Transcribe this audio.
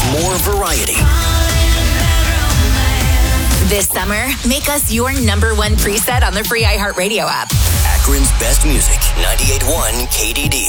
more variety. This summer, make us your number one preset on the free iHeartRadio app. Akron's best music, 98.1 KDD.